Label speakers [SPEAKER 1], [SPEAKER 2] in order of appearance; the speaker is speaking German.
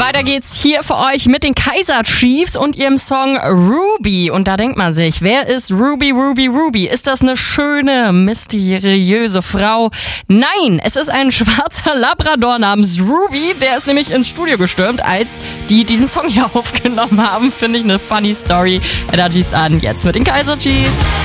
[SPEAKER 1] Weiter geht's hier für euch mit den Kaiser Chiefs und ihrem Song Ruby. Und da denkt man sich, wer ist Ruby, Ruby, Ruby? Ist das eine schöne, mysteriöse Frau? Nein, es ist ein schwarzer Labrador namens Ruby. Der ist nämlich ins Studio gestürmt, als die diesen Song hier aufgenommen haben. Finde ich eine funny Story. Energies an jetzt mit den Kaiser Chiefs.